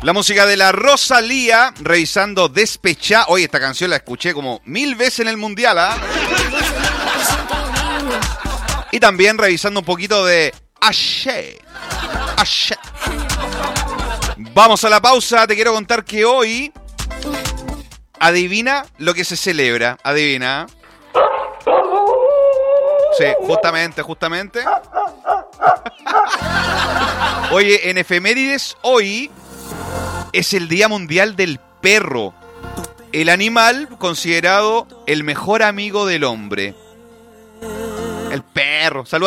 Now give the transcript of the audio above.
La música de la Rosalía, revisando Despechá. Oye, esta canción la escuché como 1000 veces en el Mundial, ¿ah? Y también revisando un poquito de Ashe. Ashe. Vamos a la pausa. Te quiero contar que hoy... Adivina lo que se celebra. Adivina. Sí, justamente. Oye, en efemérides, hoy es el Día Mundial del Perro. El animal considerado el mejor amigo del hombre. El perro. Saludos.